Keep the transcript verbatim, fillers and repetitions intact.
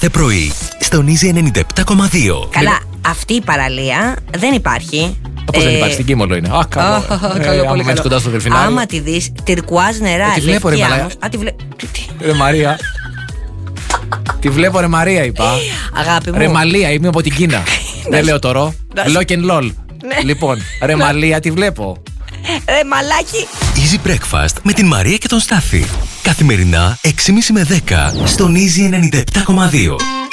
κάθε πρωί στον Easy ενενήντα επτά κόμμα δύο. Καλά, Λε... αυτή η παραλία δεν υπάρχει. Πώς δεν υπάρχει, στην Κίμολο είναι. Α, καλό. Καλό, πολύ καλό. Κοντά στο Δελφινάριο. Άμα τη δεις, τυρκουάζ νερά. Τη βλέπω, ρε Μαρία. Α, τη βλέπω. Ρε Μαρία. Τη βλέπω, ρε Μαρία, είπα. Αγάπη μου. Ρε Μαλία, είμαι από την Κίνα. Δεν λέω τώρα. Lock and lol. Λοιπόν, ρε Μαλία, τη βλέπω. Ρε μαλάκι. Easy Breakfast με την Μαρία και τον Στάφη. Καθημερινά έξι και μισή με δέκα στον Easy ενενήντα επτά κόμμα δύο.